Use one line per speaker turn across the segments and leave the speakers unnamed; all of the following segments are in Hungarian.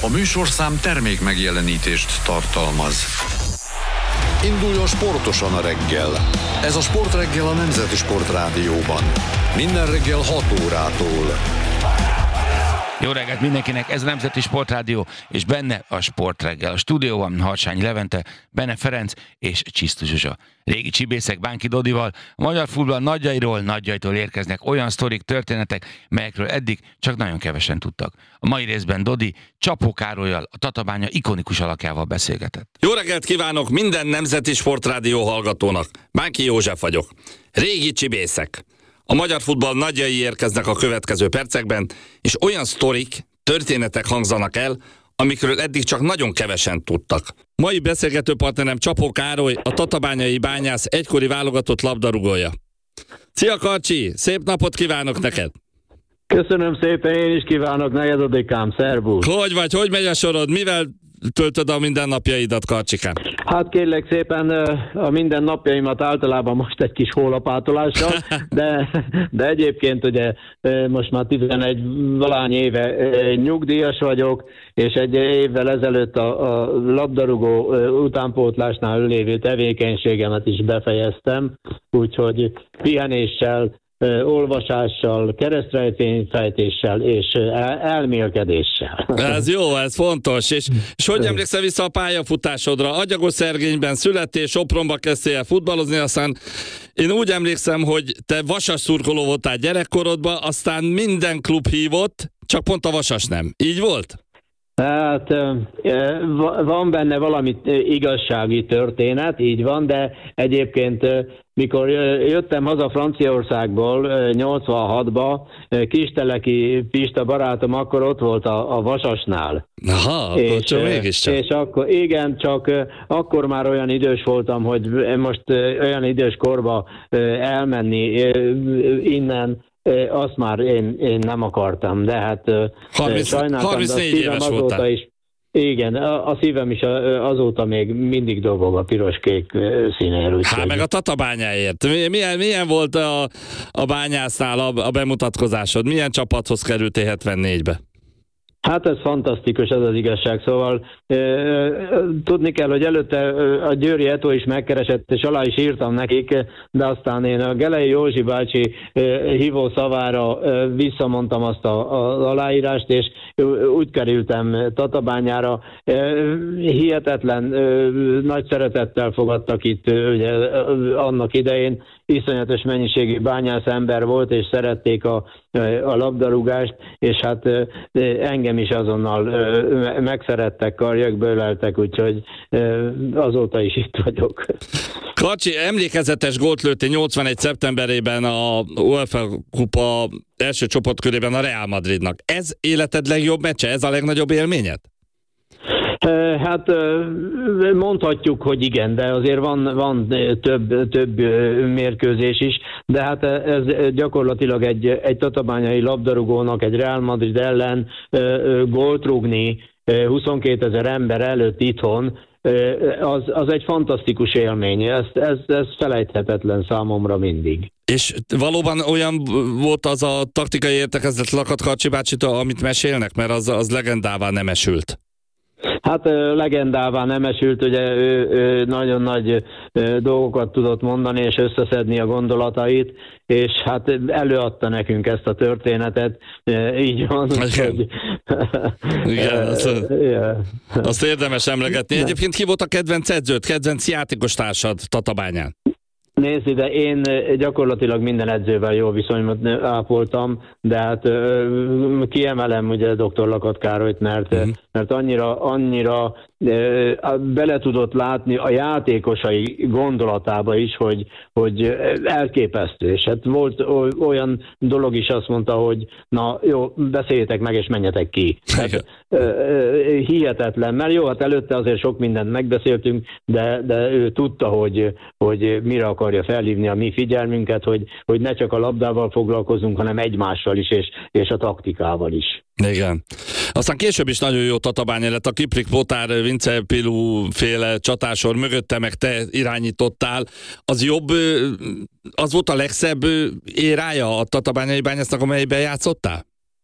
A műsorszám termék megjelenítést tartalmaz. Induljon sportosan a reggel. Ez a Sportreggel a Nemzeti Sportrádióban. Minden reggel 6 órától.
Jó reggelt mindenkinek, ez a Nemzeti Sportrádió, és benne a Sportreggel. A stúdióban Harsányi Levente, Bene Ferenc és Csisztus Zsuzsa. Régi csibészek Bánki Dodival, a magyar futball nagyjaitól érkeznek olyan sztorik, történetek, melyekről eddig csak nagyon kevesen tudtak. A mai részben Dodi Csapó Károllyal, a Tatabánya ikonikus alakjával beszélgetett.
Jó reggelt kívánok minden Nemzeti Sportrádió hallgatónak. Bánki József vagyok. Régi csibészek. A magyar futball nagyjai érkeznek a következő percekben, és olyan sztorik, történetek hangzanak el, amikről eddig csak nagyon kevesen tudtak. Mai beszélgető partnerem Csapó Károly, a tatabányai Bányász egykori válogatott labdarúgója. Szia Karcsi, szép napot kívánok neked!
Köszönöm szépen, én is kívánok neked, Odikám, szervusz!
Hogy vagy, hogy megy a sorod, mivel töltöd a mindennapjaidat, Karcsikám?
Hát kérlek szépen, a mindennapjaimat általában most egy kis hólapátolással, de egyébként ugye most már 11 valány éve nyugdíjas vagyok, és egy évvel ezelőtt a labdarúgó utánpótlásnál lévő tevékenységemet is befejeztem, úgyhogy pihenéssel, olvasással, keresztrejtvényfejtéssel és elmélkedéssel.
Ez jó, ez fontos. És hogy emlékszel vissza a pályafutásodra? Agyagos-Szergényben születtél, Sopronba kezdtél el futballozni, aztán én úgy emlékszem, hogy te Vasas szurkoló voltál gyerekkorodban, aztán minden klub hívott, csak pont a Vasas nem. Így volt?
Hát van benne valami igazsági történet, így van, de egyébként mikor jöttem haza Franciaországból 86-ba, Kisteleki Pista barátom akkor ott volt a Vasasnál.
Aha, akkor csak mégiscsak.
És akkor, igen, csak akkor már olyan idős voltam, hogy most olyan idős korba elmenni innen, azt már én nem akartam, de hát
34 éves voltál.
Is, igen, a szívem is azóta még mindig dobog a piros-kék színéről.
Hát meg a Tatabányáért. Milyen volt a Bányásznál a bemutatkozásod? Milyen csapathoz kerültél 74-be?
Hát ez fantasztikus, ez az igazság. Szóval tudni kell, hogy előtte a Győri Eto is megkeresett, és alá is írtam nekik, de aztán én a Gelei Józsi bácsi hívó szavára visszamondtam azt az aláírást, és úgy kerültem Tatabányára. Hihetetlen nagy szeretettel fogadtak itt ugye, annak idején. Iszonyatos mennyiségű bányász ember volt, és szerették a labdarúgást, és hát engem is azonnal megszerettek, karjak bőleltek, úgyhogy azóta is itt vagyok.
Karcsi, emlékezetes gólt lőttél 81. szeptemberében a UEFA kupa első csoportkörében a Real Madridnak. Ez életed legjobb meccse? Ez a legnagyobb élményed?
Hát mondhatjuk, hogy igen, de azért van több mérkőzés is, de hát ez gyakorlatilag egy tatabányai labdarúgónak egy Real Madrid ellen gólt rúgni 22 000 ember előtt itthon, az egy fantasztikus élmény, ez felejthetetlen számomra mindig.
És valóban olyan volt az a taktikai értekezlet Lakat Karcsi bácsitól, amit mesélnek, mert az legendává nem esült?
Hát legendává nem esült, ugye ő nagyon nagy dolgokat tudott mondani, és összeszedni a gondolatait, és hát előadta nekünk ezt a történetet, így van.
Igen, azt érdemes emlegetni. Egyébként ki volt a kedvenc edződ, kedvenc játékos társad Tatabányán?
Nézd ide, én gyakorlatilag minden edzővel jó viszonyban ápoltam, de hát kiemelem ugye dr. Lakat Károlyt, mert annyira bele tudott látni a játékosai gondolatába is, hogy elképesztő. És hát volt olyan dolog is, azt mondta, hogy na jó, beszéljétek meg és menjetek ki. Hát, hihetetlen, mert jó, hát előtte azért sok mindent megbeszéltünk, de ő tudta, hogy mire akarja felhívni a mi figyelmünket, hogy ne csak a labdával foglalkozunk, hanem egymással is, és a taktikával is.
Igen. Aztán később is nagyon jó Tatabánya lett, a Kiprik Botár, Vince Pilu féle csatásor mögötte meg te irányítottál. Az jobb, az volt a legszebb érája a tatabányai Bányásznak, amelyben játszottál?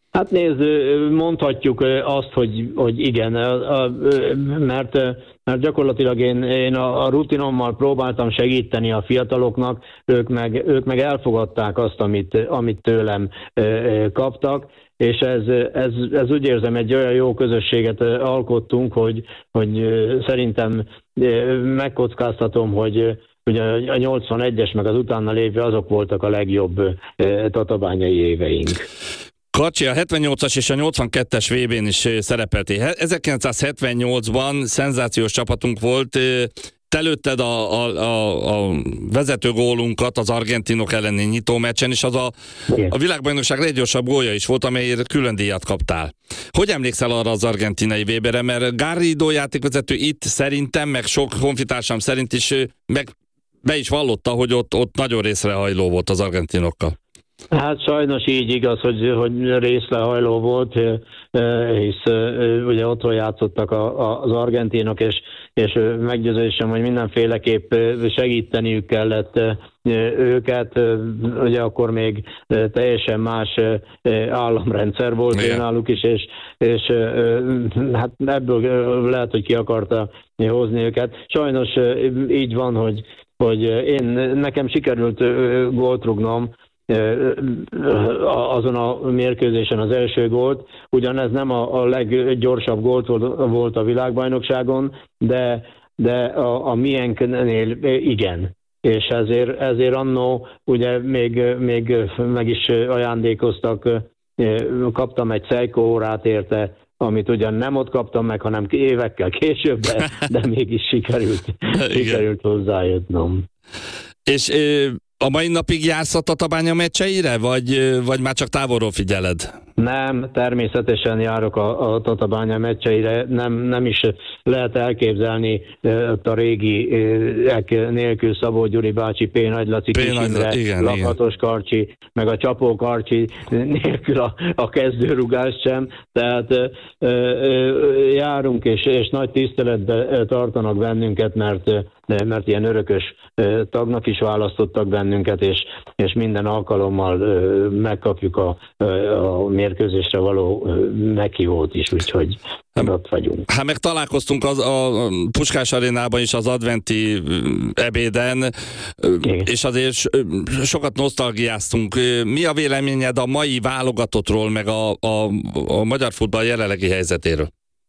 Hát nézd, mondhatjuk azt, hogy igen, mert gyakorlatilag én a rutinommal próbáltam segíteni a fiataloknak, ők meg elfogadták azt, amit tőlem kaptak, és ez úgy érzem, egy olyan jó közösséget alkottunk, hogy szerintem megkockáztatom, hogy ugye a 81-es meg az utána lévő azok voltak a legjobb tatabányai éveink.
Karcsi, a 78-as és a 82-es VB-n is szerepeltél. 1978-ban szenzációs csapatunk volt. Te lőtted a vezető gólunkat az argentinok elleni nyitómeccsen, és az a világbajnokság leggyorsabb gólja is volt, amelyért külön díjat kaptál. Hogy emlékszel arra az argentinai VB-re? Mert Garrido játékvezető itt szerintem, meg sok honfitársam szerint is meg be is vallotta, hogy ott nagyon részrehajló volt az argentinokkal.
Hát sajnos így igaz, hogy részlehajló volt, hisz ugye otthon játszottak az argentinok, és meggyőződésem, hogy mindenféleképp segíteniük kellett őket, ugye akkor még teljesen más államrendszer volt náluk is, és hát ebből lehet, hogy ki akarta hozni őket. Sajnos így van, hogy nekem sikerült gólt rúgnom azon a mérkőzésen az első gólt, ugyanez nem a leggyorsabb gólt volt a világbajnokságon, de a miénknél igen. És ezért annó ugye még meg is ajándékoztak, kaptam egy Seiko órát érte, amit ugyan nem ott kaptam meg, hanem évekkel később, de mégis sikerült hozzájöttem.
És a mai napig jársz a Tatabánya meccseire, vagy már csak távolról figyeled?
Nem, természetesen járok a Tatabánya meccseire, nem is lehet elképzelni a régiek nélkül Szabó Gyuri bácsi, P. Nagy Laci, Kis Imre, Lakatos Karcsi, meg a Csapó Karcsi nélkül a kezdőrugás sem, tehát járunk, és nagy tiszteletbe tartanak bennünket, mert ilyen örökös tagnak is választottak bennünket, és minden alkalommal megkapjuk a mérkőzésre való meghívót is, úgyhogy ott vagyunk.
Hát meg találkoztunk a Puskás Arénában is az adventi ebéden, és azért sokat nosztalgiáztunk. Mi a véleményed a mai válogatottról, meg a magyar futball jelenlegi helyzetéről?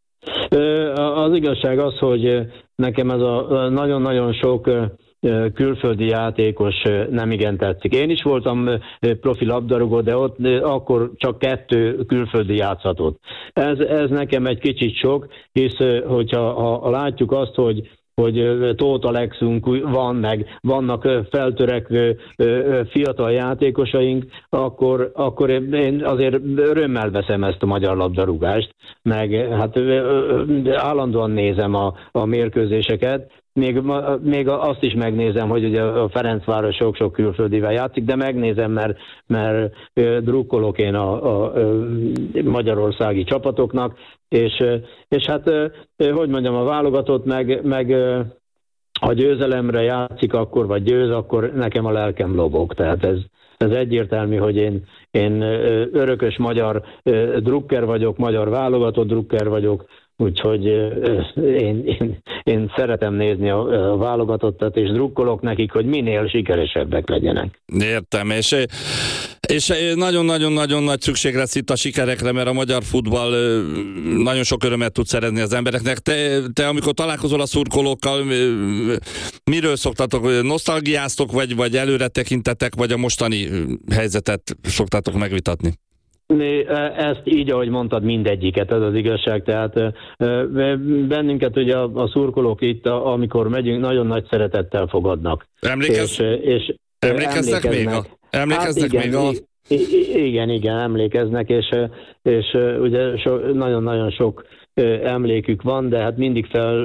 Az igazság az, hogy nekem ez a nagyon-nagyon sok külföldi játékos nem igen tetszik. Én is voltam profi labdarúgó, de ott akkor csak 2 külföldi játszhatott. Ez nekem egy kicsit sok, hisz hogyha látjuk azt, hogy Tóth Alexunk van, meg vannak feltörekvő fiatal játékosaink, akkor én azért örömmel veszem ezt a magyar labdarúgást, meg hát állandóan nézem a mérkőzéseket, még azt is megnézem, hogy ugye a Ferencváros sok-sok külföldivel játszik, de megnézem, mert drukkolok én a magyarországi csapatoknak, és hát, hogy mondjam, a válogatott meg ha győzelemre játszik akkor, vagy győz, akkor nekem a lelkem lobog. Tehát ez egyértelmű, hogy én örökös magyar drukker vagyok, magyar válogatott drukker vagyok, úgyhogy én szeretem nézni a válogatottat, és drukkolok nekik, hogy minél sikeresebbek legyenek.
Értem, és nagyon-nagyon-nagyon nagy szükség lesz itt a sikerekre, mert a magyar futball nagyon sok örömet tud szerezni az embereknek. Te amikor találkozol a szurkolókkal, miről szoktatok? Nosztalgiáztok, vagy előre tekintetek, vagy a mostani helyzetet szoktátok megvitatni?
Ezt így, ahogy mondtad, mindegyiket, ez az igazság. Tehát bennünket ugye a szurkolók itt, amikor megyünk, nagyon nagy szeretettel fogadnak.
Emlékeznek még? Emlékeznek még?
Igen, emlékeznek, és ugye nagyon-nagyon sok emlékük van, de hát mindig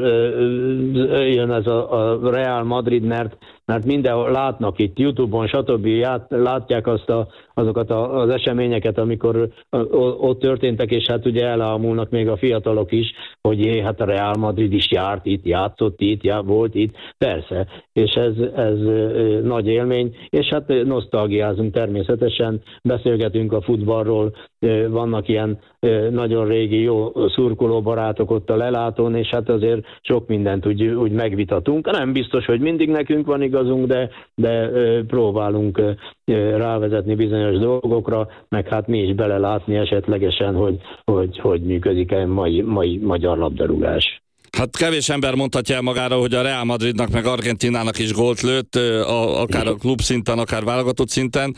feljön ez a Real Madrid, mert mindenhol látnak itt YouTube-on, stb. Látják azokat az eseményeket, amikor ott történtek, és hát ugye elámulnak még a fiatalok is, hogy hát a Real Madrid is járt itt, játszott itt, volt itt, persze, és ez nagy élmény, és hát nosztalgiázunk természetesen, beszélgetünk a futballról, vannak ilyen nagyon régi jó szurkolóbarátok ott a lelátón, és hát azért sok mindent úgy megvitatunk. Nem biztos, hogy mindig nekünk van igazunk, de próbálunk rávezetni bizonyos dolgokra, meg hát mi is belelátni esetlegesen, hogy működik a mai magyar labdarúgás.
Hát kevés ember mondhatja el magára, hogy a Real Madridnak meg Argentinának is gólt lőtt, akár a klub szinten, akár válogatott szinten.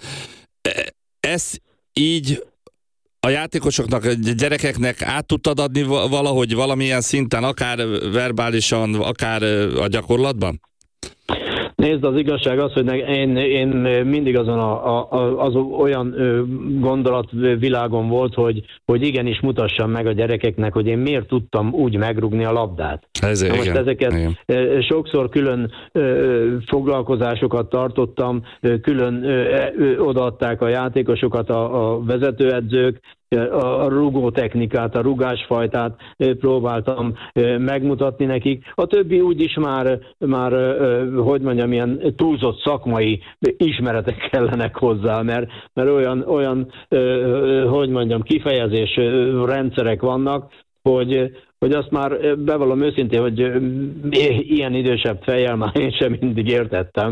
Ez így a játékosoknak, a gyerekeknek át tudtad adni valahogy valamilyen szinten, akár verbálisan, akár a gyakorlatban?
Nézd, az igazság az, hogy én mindig az olyan gondolatvilágom volt, hogy igenis mutassam meg a gyerekeknek, hogy én miért tudtam úgy megrugni a labdát. Most ezeket sokszor külön foglalkozásokat tartottam, külön odaadták a játékosokat a vezetőedzők, a rugó technikát, a rugásfajtát próbáltam megmutatni nekik. A többi úgyis már hogy mondjam, ilyen túlzott szakmai ismeretek kellenek hozzá, mert olyan hogy mondjam, kifejezés rendszerek vannak, hogy azt már bevallom őszintén, hogy ilyen idősebb fejjel már én sem mindig értettem,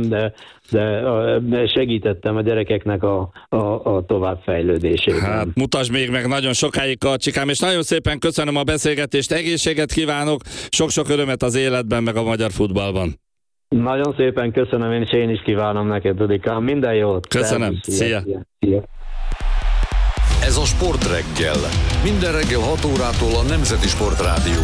de segítettem a gyerekeknek a továbbfejlődésében.
Hát mutasd még meg nagyon sokáig, Karcsikám, és nagyon szépen köszönöm a beszélgetést, egészséget kívánok, sok-sok örömet az életben, meg a magyar futballban.
Nagyon szépen köszönöm, és én is kívánom neked, Dudikám. Minden jót!
Köszönöm, szia!
Ez a Sportreggel. Minden reggel 6 órától a Nemzeti Sportrádióban.